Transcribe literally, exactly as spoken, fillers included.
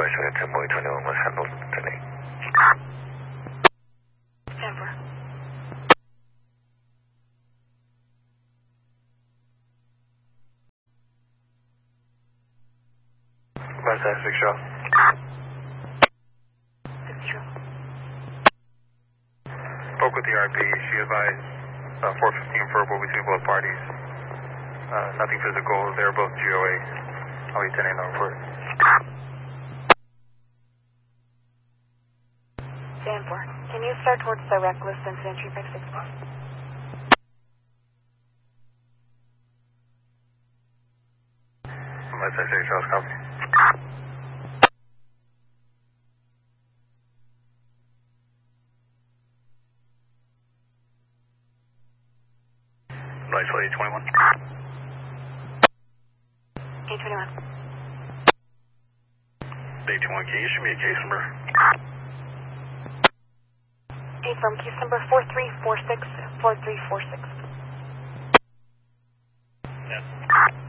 advisor that ten point twenty-one was handled today. Denver. West side, six show. Six true. Spoke with the R P. She advised uh, four fifteen verbal between both parties. Uh, nothing physical. They're both G O A. I'll be attending the report. Denver. Can you start towards the reckless incident tree six? West side, six show. Copy. Lights eight twenty-one. eight twenty-one. eight twenty-one, can you issue me a case number? eight from case number four three four six four three four six. Yeah.